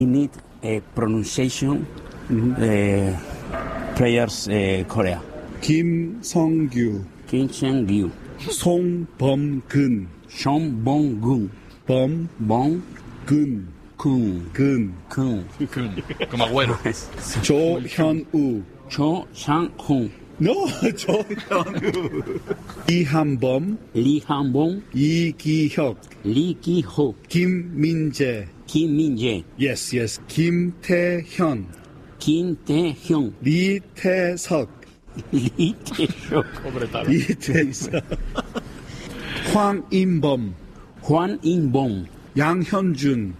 need pronunciation players Korea. 김성규, 김성규, 송범근, 송범근, 범근, 근, como Agüero. 조현우, 조상훈, no, 조현우, 이한범, 리한봉, 이기혁, 리기호, 김민재, 김민재, yes, 김태현, 김태형, 리태석, 리태석, 황인범, 황인봉, 양현준,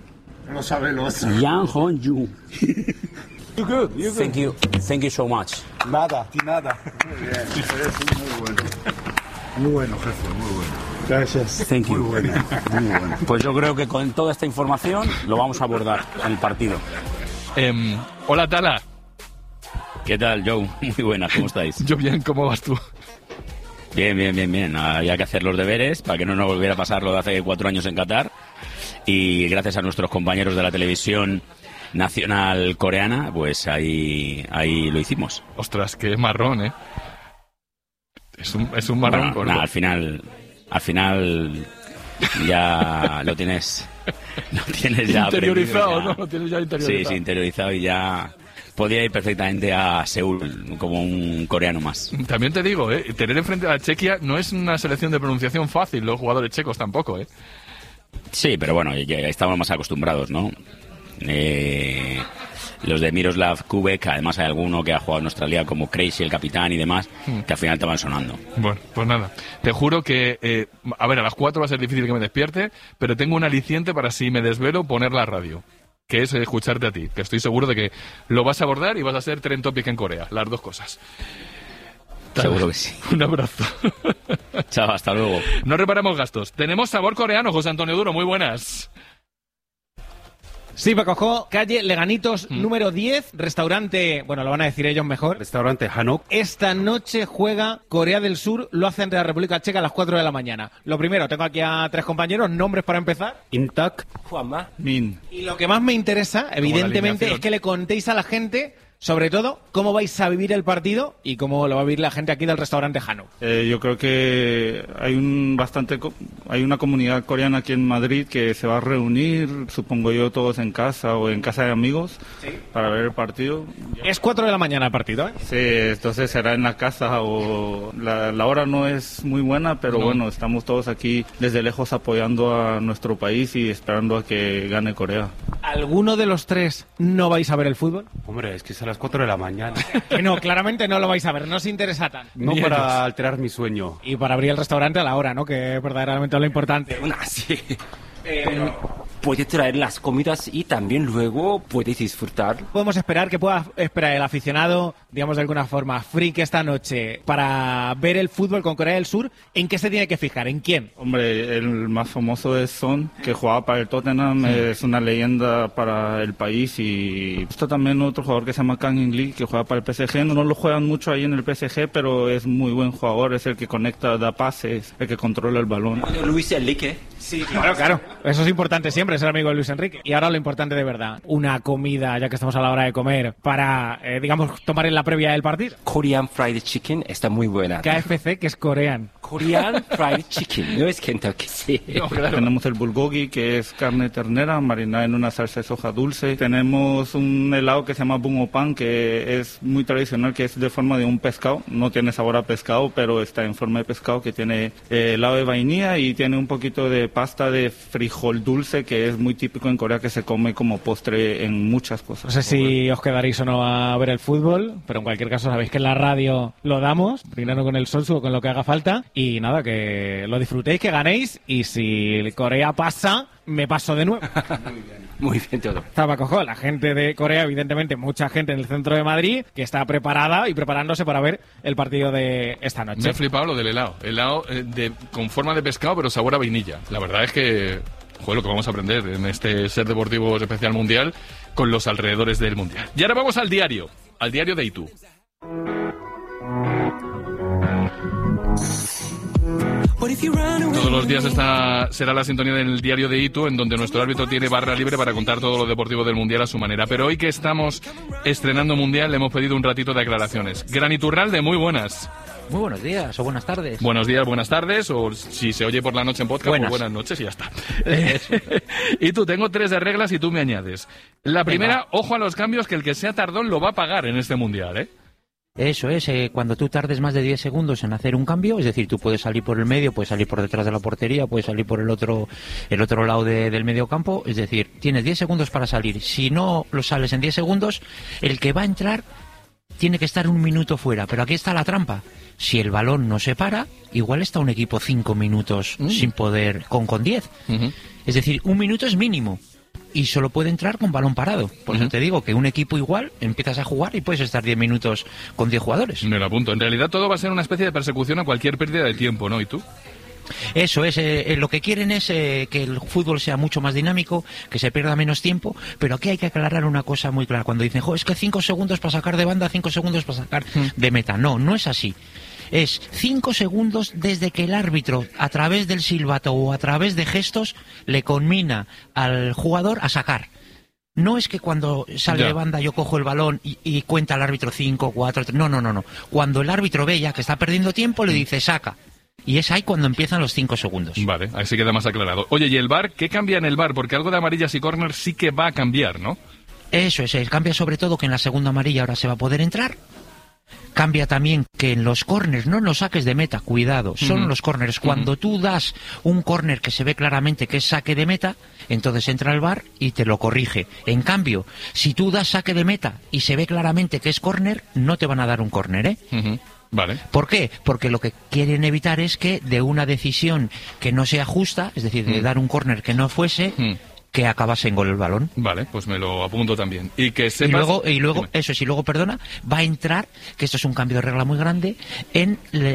양헌주. You good. Thank you so much. Nada, de nada. Muy bien, eres muy bueno. Muy bueno, jefe, muy bueno. gracias. Thank you. Muy bueno, muy bueno. Pues yo creo que con toda esta información lo vamos a abordar en el partido. Hola, Tala. ¿Qué tal, Joe? Muy buenas, ¿cómo estáis? Yo bien, ¿cómo vas tú? Bien. Había que hacer los deberes para que no nos volviera a pasar lo de hace 4 años en Qatar. Y gracias a nuestros compañeros de la televisión nacional coreana, pues ahí lo hicimos. Ostras, qué marrón, ¿eh? Es un marrón. Bueno, al final ya lo tienes ya interiorizado, aprendido, ¿no? Lo tienes ya interiorizado. Sí, interiorizado, y ya podía ir perfectamente a Seúl como un coreano más. También te digo, tener enfrente a Chequia no es una selección de pronunciación fácil, los jugadores checos tampoco, ¿eh? Sí, pero bueno, ya estamos más acostumbrados, ¿no? Los de Miroslav Kubek, además hay alguno que ha jugado en Australia como Crazy, el capitán y demás, que al final te van sonando. Bueno, pues nada, te juro que, a las 4 va a ser difícil que me despierte, pero tengo un aliciente para, si me desvelo, poner la radio, que es escucharte a ti, que estoy seguro de que lo vas a abordar y vas a ser trend topic en Corea, las dos cosas. Seguro que sí. Un abrazo. Chao, hasta luego. No reparamos gastos. Tenemos sabor coreano, José Antonio Duro, muy buenas. Sí, Paco, calle Leganitos, número 10, restaurante, bueno, lo van a decir ellos mejor. Restaurante Hanok. Esta noche juega Corea del Sur, lo hace ante la República Checa a las 4 de la mañana. Lo primero, tengo aquí a 3 compañeros, nombres para empezar. Intak. Juanma. Min. Y lo que más me interesa, evidentemente, es que le contéis a la gente, sobre todo, cómo vais a vivir el partido y cómo lo va a vivir la gente aquí del restaurante Hanok. Yo creo que hay una comunidad coreana aquí en Madrid que se va a reunir, supongo yo, todos en casa o en casa de amigos, para ver el partido. Es 4 de la mañana el partido, ¿eh? Sí, entonces será en la casa o la hora no es muy buena, pero bueno, estamos todos aquí desde lejos apoyando a nuestro país y esperando a que gane Corea. ¿Alguno de los 3 no vais a ver el fútbol? Hombre, es que es a las 4 de la mañana. Que no, claramente no lo vais a ver, no os interesa tanto. No para alterar mi sueño. Y para abrir el restaurante a la hora, ¿no? Que es verdaderamente lo importante. Sí. Puede traer las comidas y también luego puedes disfrutar. Podemos esperar que pueda esperar el aficionado, digamos de alguna forma, freak esta noche para ver el fútbol con Corea del Sur. ¿En qué se tiene que fijar? ¿En quién? Hombre, el más famoso es Son, que jugaba para el Tottenham, es una leyenda para el país, y está también otro jugador que se llama Kang In-lee, que juega para el PSG. No lo juegan mucho ahí en el PSG, pero es muy buen jugador, es el que conecta, da pases, el que controla el balón. Luis Enrique. Sí, claro. Eso es importante siempre, ser amigo de Luis Enrique. Y ahora lo importante de verdad, una comida, ya que estamos a la hora de comer, para, digamos, tomar en la previa del partido. Korean Fried Chicken está muy buena. KFC, que es coreano. Korean Fried Chicken, no es Kentucky, sí. No, claro. Tenemos el bulgogi, que es carne ternera marinada en una salsa de soja dulce. Tenemos un helado que se llama bungopan, que es muy tradicional, que es de forma de un pescado. No tiene sabor a pescado, pero está en forma de pescado, que tiene helado de vainilla y tiene un poquito de pasta de frijol dulce, que es muy típico en Corea, que se come como postre en muchas cosas. No sé si os quedaréis o no a ver el fútbol, pero en cualquier caso sabéis que en la radio lo damos, brindando con el Sonsu o con lo que haga falta. Y nada, que lo disfrutéis, que ganéis, y si Corea pasa, me paso de nuevo. Muy bien todo. Estaba cojo, la gente de Corea, evidentemente mucha gente en el centro de Madrid, que está preparada y preparándose para ver el partido de esta noche. Me ha flipado lo del helado. Helado con forma de pescado, pero sabor a vainilla. La verdad es que, lo que vamos a aprender en este Ser Deportivos Especial Mundial con los alrededores del Mundial. Y ahora vamos al diario de Itu. Todos los días esta será la sintonía del diario de Itu, en donde nuestro árbitro tiene barra libre para contar todo lo deportivo del Mundial a su manera. Pero hoy que estamos estrenando Mundial, le hemos pedido un ratito de aclaraciones. Gran Iturralde, muy buenas. Muy buenos días o buenas tardes. Buenos días, buenas tardes, o si se oye por la noche en podcast, pues buenas noches y ya está. Y tú, tengo 3 de reglas y tú me añades. La primera, ojo a los cambios, que el que sea tardón lo va a pagar en este Mundial, ¿eh? Eso es, cuando tú tardes más de 10 segundos en hacer un cambio, es decir, tú puedes salir por el medio, puedes salir por detrás de la portería, puedes salir por el otro lado del medio campo, es decir, tienes 10 segundos para salir. Si no lo sales en 10 segundos, el que va a entrar tiene que estar 1 minuto fuera, pero aquí está la trampa. Si el balón no se para, igual está un equipo 5 minutos sin poder, con 10. Es decir, 1 minuto es mínimo. Y solo puede entrar con balón parado. Por eso te digo que un equipo igual empiezas a jugar y puedes estar 10 minutos con 10 jugadores. Me lo apunto. En realidad todo va a ser una especie de persecución a cualquier pérdida de tiempo, ¿no? ¿Y tú? Eso es, lo que quieren es que el fútbol sea mucho más dinámico, que se pierda menos tiempo, pero aquí hay que aclarar una cosa muy clara. Cuando dicen, es que 5 segundos para sacar de banda, 5 segundos para sacar de meta. No, no es así. Es 5 segundos desde que el árbitro, a través del silbato o a través de gestos, le conmina al jugador a sacar. No es que cuando sale de banda yo cojo el balón y cuenta el árbitro 5, 4, 3. No. Cuando el árbitro ve ya que está perdiendo tiempo, le dice saca. Y es ahí cuando empiezan los 5 segundos. Vale, así queda más aclarado. Oye, ¿y el VAR? ¿Qué cambia en el VAR? Porque algo de amarillas y córner sí que va a cambiar, ¿no? Eso es, cambia sobre todo que en la segunda amarilla ahora se va a poder entrar. Cambia también que en los córners, no en los saques de meta, cuidado, son los córners. Cuando tú das un córner que se ve claramente que es saque de meta, entonces entra el VAR y te lo corrige. En cambio, si tú das saque de meta y se ve claramente que es córner, no te van a dar un córner, ¿eh? Vale. ¿Por qué? Porque lo que quieren evitar es que de una decisión que no sea justa, es decir, de dar un córner que no fuese, que acabase en gol el balón. Vale, pues me lo apunto también. Y que sepas... Y luego, eso sí, luego, perdona, va a entrar, que esto es un cambio de regla muy grande, en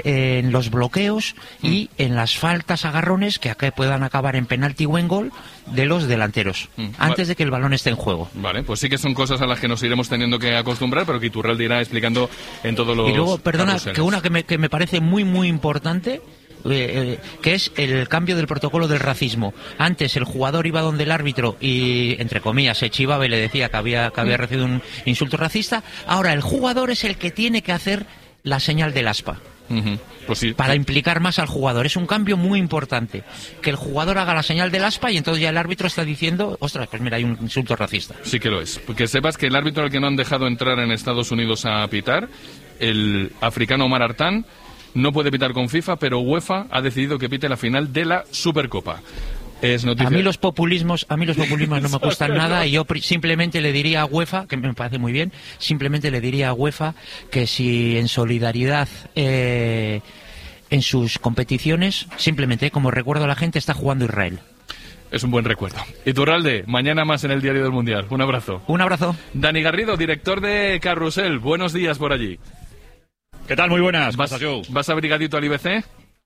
los bloqueos y en las faltas agarrones que puedan acabar en penalti o en gol de los delanteros, antes de que el balón esté en juego. Vale, pues sí que son cosas a las que nos iremos teniendo que acostumbrar, pero que Iturralde irá explicando en todos los... Y luego, perdona, que una que me parece muy, muy importante... que es el cambio del protocolo del racismo. Antes el jugador iba donde el árbitro y, entre comillas, se chivaba y le decía que había recibido un insulto racista. Ahora el jugador es el que tiene que hacer la señal del aspa. Pues sí, para implicar más al jugador. Es un cambio muy importante. Que el jugador haga la señal del aspa y entonces ya el árbitro está diciendo, ostras, pues mira, hay un insulto racista. Sí que lo es. Porque sepas que el árbitro al que no han dejado entrar en Estados Unidos a pitar, el africano Omar Artán, no puede pitar con FIFA, pero UEFA ha decidido que pite la final de la Supercopa. Es noticia. A mí los populismos no me gustan nada y yo simplemente le diría a UEFA, que me parece muy bien, simplemente le diría a UEFA que si en solidaridad en sus competiciones, simplemente como recuerdo a la gente, está jugando Israel. Es un buen recuerdo. Iturralde, mañana más en el Diario del Mundial. Un abrazo. Un abrazo. Dani Garrido, director de Carrusel. Buenos días por allí. ¿Qué tal? Muy buenas. ¿Vas abrigadito al IBC?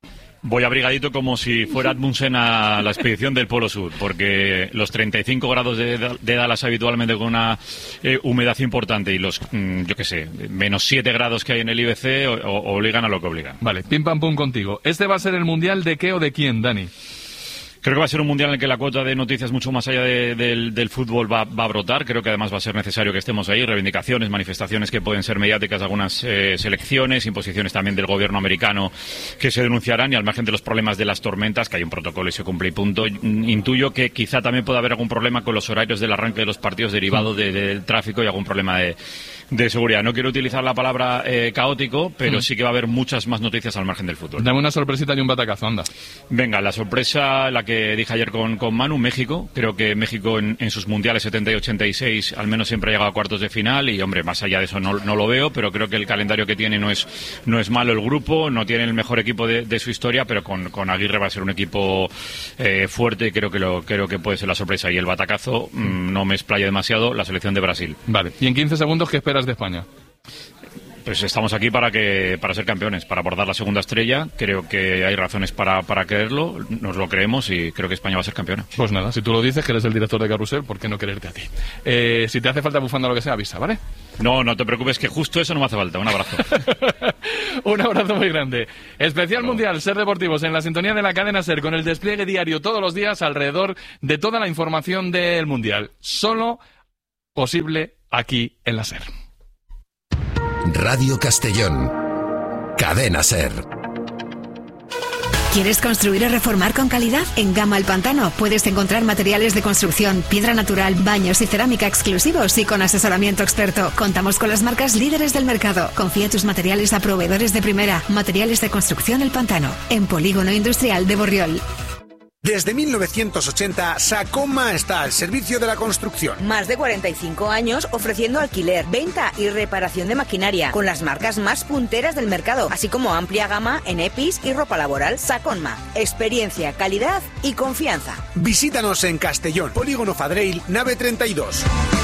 Voy abrigadito como si fuera Edmundsen a la expedición del Polo Sur, porque los 35 grados de Dallas habitualmente con una humedad importante y los, yo qué sé, menos 7 grados que hay en el IBC obligan a lo que obligan. Vale, pim pam pum contigo. ¿Este va a ser el Mundial de qué o de quién, Dani? Creo que va a ser un mundial en el que la cuota de noticias mucho más allá del fútbol va a brotar. Creo que además va a ser necesario que estemos ahí. Reivindicaciones, manifestaciones que pueden ser mediáticas de algunas selecciones, imposiciones también del gobierno americano que se denunciarán y al margen de los problemas de las tormentas, que hay un protocolo y se cumple y punto. Intuyo que quizá también pueda haber algún problema con los horarios del arranque de los partidos derivado del tráfico y algún problema de seguridad. No quiero utilizar la palabra caótico, pero sí que va a haber muchas más noticias al margen del fútbol. Dame una sorpresita y un batacazo, anda. Venga, la sorpresa, la que dije ayer con Manu, México. Creo que México en sus mundiales 70 y 86 al menos siempre ha llegado a cuartos de final y, hombre, más allá de eso no lo veo, pero creo que el calendario que tiene no es malo el grupo, no tiene el mejor equipo de su historia, pero con Aguirre va a ser un equipo fuerte y creo que puede ser la sorpresa. Y el batacazo, no me explayo demasiado, la selección de Brasil. Vale, y en 15 segundos, ¿qué esperas de España? Pues estamos aquí para ser campeones, para abordar la segunda estrella. Creo que hay razones para creerlo, nos lo creemos y creo que España va a ser campeona. Pues nada, si tú lo dices, que eres el director de Carrusel, ¿por qué no quererte a ti? Si te hace falta bufanda o lo que sea, avisa, ¿vale? No te preocupes, que justo eso no me hace falta. Un abrazo. Un abrazo muy grande. Especial Mundial Ser Deportivos en la sintonía de la cadena SER, con el despliegue diario todos los días alrededor de toda la información del Mundial. Solo posible aquí en la SER. Radio Castellón. Cadena SER. ¿Quieres construir o reformar con calidad? En Gama El Pantano puedes encontrar materiales de construcción, piedra natural, baños y cerámica exclusivos y con asesoramiento experto. Contamos con las marcas líderes del mercado. Confía tus materiales a proveedores de primera. Materiales de construcción El Pantano, en Polígono Industrial de Borriol. Desde 1980, Sacoma está al servicio de la construcción. Más de 45 años ofreciendo alquiler, venta y reparación de maquinaria, con las marcas más punteras del mercado, así como amplia gama en EPIs y ropa laboral. Sacoma, experiencia, calidad y confianza. Visítanos en Castellón, Polígono Fadreil, nave 32.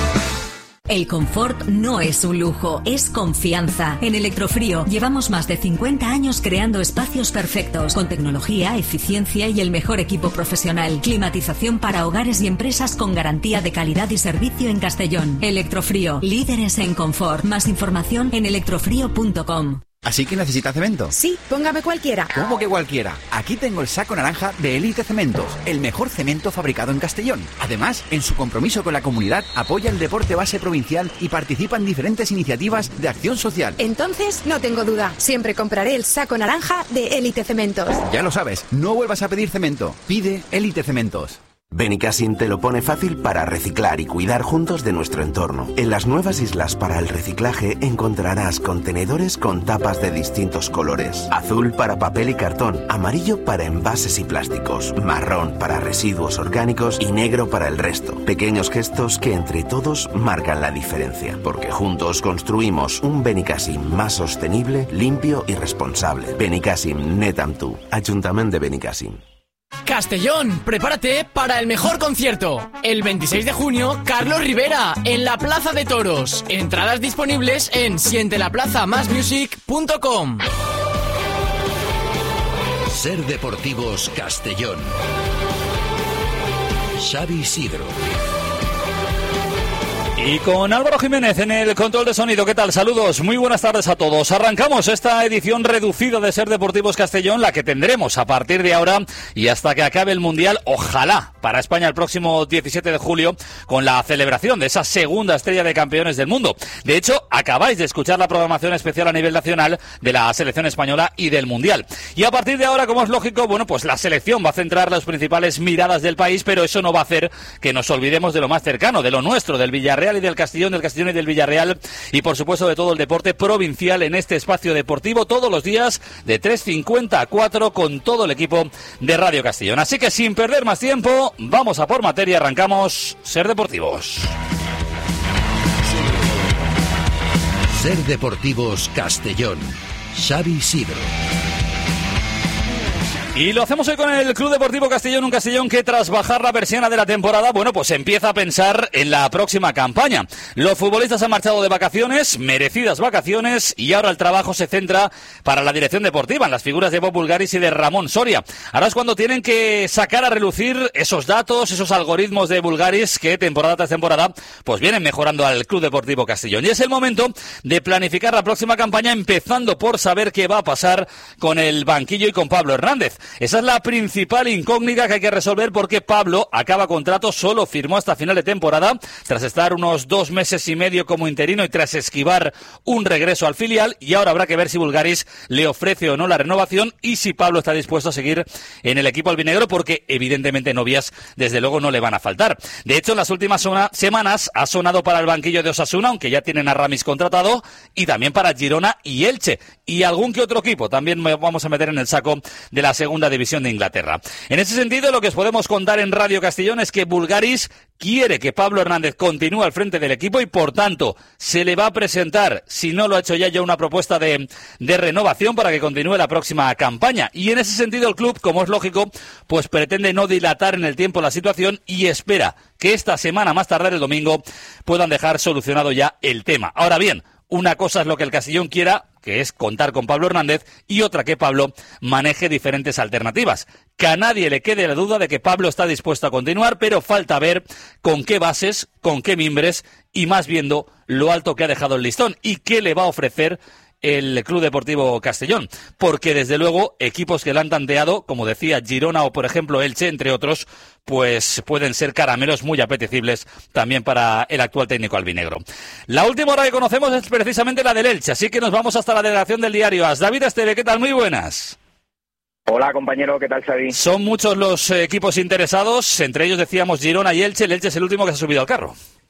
El confort no es un lujo, es confianza. En Electrofrío llevamos más de 50 años creando espacios perfectos, con tecnología, eficiencia y el mejor equipo profesional. Climatización para hogares y empresas con garantía de calidad y servicio en Castellón. Electrofrío, líderes en confort. Más información en electrofrío.com. ¿Así que necesita cemento? Sí, póngame cualquiera. ¿Cómo que cualquiera? Aquí tengo el saco naranja de Elite Cementos, el mejor cemento fabricado en Castellón. Además, en su compromiso con la comunidad, apoya el deporte base provincial y participa en diferentes iniciativas de acción social. Entonces, no tengo duda. Siempre compraré el saco naranja de Elite Cementos. Ya lo sabes, no vuelvas a pedir cemento. Pide Elite Cementos. Benicassim te lo pone fácil para reciclar y cuidar juntos de nuestro entorno. En las nuevas islas para el reciclaje encontrarás contenedores con tapas de distintos colores. Azul para papel y cartón, amarillo para envases y plásticos, marrón para residuos orgánicos y negro para el resto. Pequeños gestos que entre todos marcan la diferencia, porque juntos construimos un Benicassim más sostenible, limpio y responsable. Benicassim, net amb tu. Ayuntamiento de Benicassim. Castellón, prepárate para el mejor concierto. El 26 de junio, Carlos Rivera, en la Plaza de Toros. Entradas disponibles en sientelaplazamasmusic.com. Ser Deportivos Castellón. Xavi Isidro. Y con Álvaro Jiménez en el control de sonido. ¿Qué tal? Saludos, muy buenas tardes a todos. Arrancamos esta edición reducida de Ser Deportivos Castellón, la que tendremos a partir de ahora y hasta que acabe el Mundial, ojalá, para España el próximo 17 de julio, con la celebración de esa segunda estrella de campeones del mundo. De hecho, acabáis de escuchar la programación especial a nivel nacional de la selección española y del Mundial. Y a partir de ahora, como es lógico, bueno, pues la selección va a centrar las principales miradas del país, pero eso no va a hacer que nos olvidemos de lo más cercano, de lo nuestro, del Villarreal y del Castellón y del Villarreal, y por supuesto de todo el deporte provincial en este espacio deportivo todos los días de 3:50 a 4 con todo el equipo de Radio Castellón. Así que sin perder más tiempo, vamos a por materia, arrancamos Ser Deportivos. Ser Deportivos Castellón. Xavi Isidro. Y lo hacemos hoy con el Club Deportivo Castellón, un Castellón que tras bajar la persiana de la temporada, bueno, pues empieza a pensar en la próxima campaña. Los futbolistas han marchado de vacaciones, merecidas vacaciones, y ahora el trabajo se centra para la dirección deportiva, en las figuras de Bob Bulgaris y de Ramón Soria. Ahora es cuando tienen que sacar a relucir esos datos, esos algoritmos de Bulgaris que temporada tras temporada pues vienen mejorando al Club Deportivo Castellón. Y es el momento de planificar la próxima campaña, empezando por saber qué va a pasar con el banquillo y con Pablo Hernández. Esa es la principal incógnita que hay que resolver, porque Pablo acaba contrato, solo firmó hasta final de temporada, tras estar unos 2 meses y medio como interino y tras esquivar un regreso al filial, y ahora habrá que ver si Bulgaris le ofrece o no la renovación y si Pablo está dispuesto a seguir en el equipo albinegro, porque evidentemente novias desde luego no le van a faltar. De hecho, en las últimas semanas ha sonado para el banquillo de Osasuna, aunque ya tienen a Ramis contratado, y también para Girona y Elche, y algún que otro equipo también vamos a meter en el saco de la segunda división de Inglaterra. En ese sentido, lo que os podemos contar en Radio Castellón es que Bulgaris quiere que Pablo Hernández continúe al frente del equipo y, por tanto, se le va a presentar, si no lo ha hecho ya una propuesta de renovación para que continúe la próxima campaña. Y en ese sentido, el club, como es lógico, pues pretende no dilatar en el tiempo la situación y espera que esta semana, más tarde el domingo, puedan dejar solucionado ya el tema. Ahora bien, Una cosa es lo que el Castellón quiera, que es contar con Pablo Hernández, y otra que Pablo maneje diferentes alternativas. Que a nadie le quede la duda de que Pablo está dispuesto a continuar, pero falta ver con qué bases, con qué mimbres y más viendo lo alto que ha dejado el listón y qué le va a ofrecer el Club Deportivo Castellón, porque desde luego equipos que le han tanteado, como decía Girona o por ejemplo Elche, entre otros, pues pueden ser caramelos muy apetecibles también para el actual técnico albinegro. La última hora que conocemos es precisamente la del Elche, así que nos vamos hasta la delegación del diario AS. David Esteve, ¿qué tal? Muy buenas. Hola compañero, ¿qué tal Xavi? Son muchos los equipos interesados, entre ellos decíamos Girona y Elche. El Elche es el último que se ha subido al carro.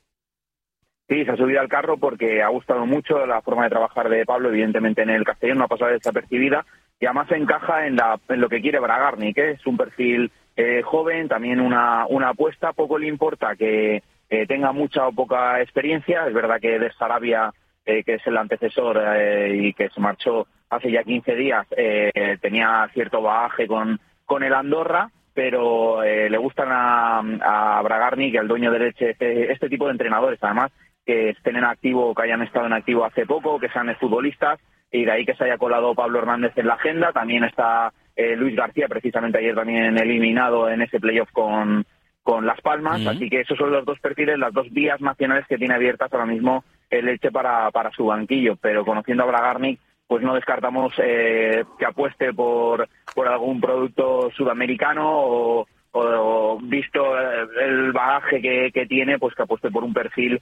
Sí, se ha subido al carro porque ha gustado mucho la forma de trabajar de Pablo, evidentemente en el Castellón no ha pasado desapercibida y además se encaja en lo que quiere Bragarni, que es un perfil joven, también una apuesta. Poco le importa que tenga mucha o poca experiencia. Es verdad que de Sarabia, que es el antecesor y que se marchó hace ya 15 días, tenía cierto bagaje con el Andorra, pero le gustan a Bragarni, que al dueño del Elche, este tipo de entrenadores, además, que estén en activo, que hayan estado en activo hace poco, que sean futbolistas, y de ahí que se haya colado Pablo Hernández en la agenda. También está Luis García, precisamente ayer también eliminado en ese playoff con Las Palmas, así que esos son los dos perfiles, las dos vías nacionales que tiene abiertas ahora mismo el Elche para su banquillo, pero conociendo a Bragarni, pues no descartamos que apueste por algún producto sudamericano o visto el bagaje que tiene, pues que apueste por un perfil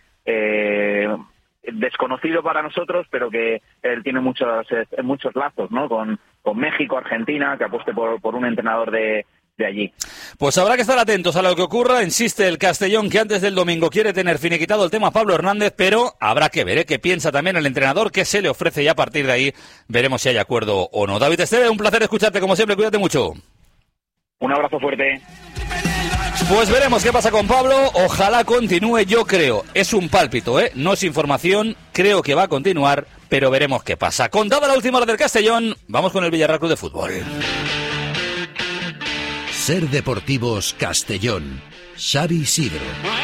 desconocido para nosotros, pero que él tiene muchos lazos, ¿no? Con México, Argentina, que apueste por un entrenador de allí. Pues habrá que estar atentos a lo que ocurra. Insiste el Castellón que antes del domingo quiere tener finiquitado el tema Pablo Hernández, pero habrá que ver qué piensa también el entrenador, qué se le ofrece, y a partir de ahí veremos si hay acuerdo o no. David Esteve, un placer escucharte como siempre, cuídate mucho. Un abrazo fuerte. Pues veremos qué pasa con Pablo, ojalá continúe, yo creo, es un pálpito, no es información, creo que va a continuar, pero veremos qué pasa. Contada la última hora del Castellón, vamos con el Villarreal Club de Fútbol. Ser Deportivos Castellón, Xavi Sidro.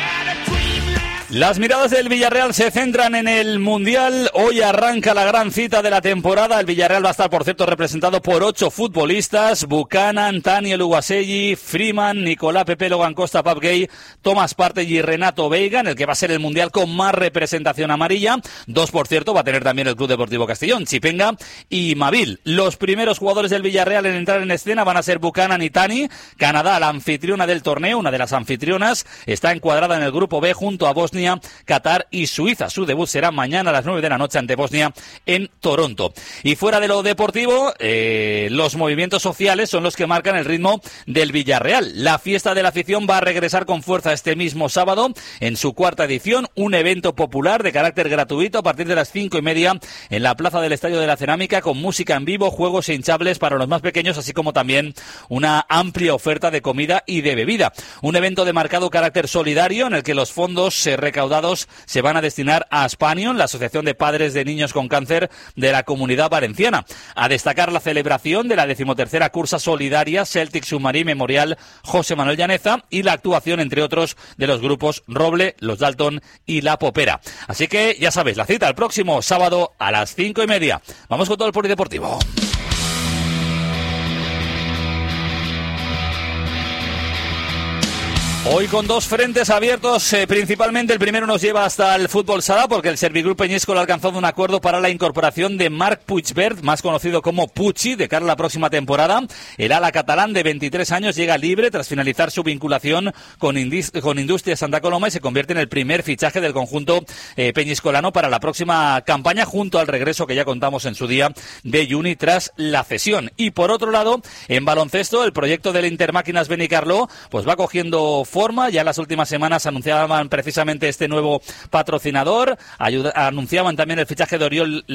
Las miradas del Villarreal se centran en el Mundial. Hoy arranca la gran cita de la temporada. El Villarreal va a estar, por cierto, representado por 8 futbolistas: Buchanan, Taniel Uguaselli, Freeman, Nicolás Pepe, Logan Costa, Pap Gay, Tomás Partey y Renato Veiga, en el que va a ser el Mundial con más representación amarilla. 2, por cierto, va a tener también el Club Deportivo Castellón: Chipenga y Mavil. Los primeros jugadores del Villarreal en entrar en escena van a ser Buchanan y Tani. Canadá, la anfitriona del torneo, una de las anfitrionas, está encuadrada en el Grupo B junto a Bosnia, Qatar y Suiza. Su debut será mañana a las 9 de la noche ante Bosnia en Toronto. Y fuera de lo deportivo, los movimientos sociales son los que marcan el ritmo del Villarreal. La fiesta de la afición va a regresar con fuerza este mismo sábado en su 4ª edición, un evento popular de carácter gratuito a partir de las 5:30 en la plaza del Estadio de la Cerámica, con música en vivo, juegos e hinchables para los más pequeños, así como también una amplia oferta de comida y de bebida. Un evento de marcado carácter solidario en el que los fondos recaudados se van a destinar a Aspanion, la Asociación de Padres de Niños con Cáncer de la Comunidad Valenciana. A destacar la celebración de la 13ª cursa solidaria Celtic Submarine Memorial José Manuel Llaneza y la actuación, entre otros, de los grupos Roble, Los Dalton y La Popera. Así que ya sabéis, la cita el próximo sábado a las 5:30. Vamos con todo el polideportivo. Hoy con 2 frentes abiertos, principalmente el primero nos lleva hasta el fútbol sala, porque el Servigroup Peñíscola ha alcanzado un acuerdo para la incorporación de Marc Puigvert, más conocido como Pucci, de cara a la próxima temporada. El ala catalán de 23 años llega libre tras finalizar su vinculación con Industria Santa Coloma y se convierte en el primer fichaje del conjunto peñíscolano para la próxima campaña, junto al regreso que ya contamos en su día de Juni tras la cesión. Y por otro lado, en baloncesto, el proyecto del Intermáquinas Benicarló pues va cogiendo forma. Ya en las últimas semanas anunciaban precisamente este nuevo patrocinador, anunciaban también el fichaje de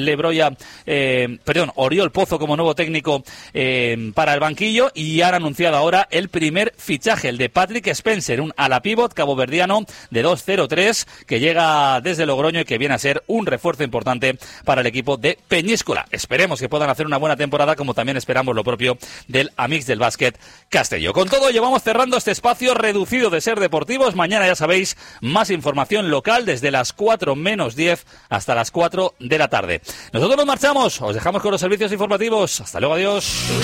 Oriol Pozo como nuevo técnico para el banquillo, y han anunciado ahora el primer fichaje, el de Patrick Spencer, un ala pívot caboverdiano de 2'03", que llega desde Logroño y que viene a ser un refuerzo importante para el equipo de Peñíscola. Esperemos que puedan hacer una buena temporada, como también esperamos lo propio del Amics del Básquet Castelló. Con todo, llevamos cerrando este espacio reducido estudio de Ser Deportivos. Mañana, ya sabéis, más información local desde las 4 menos 10 hasta las 4 de la tarde. Nosotros nos marchamos, os dejamos con los servicios informativos. Hasta luego, adiós.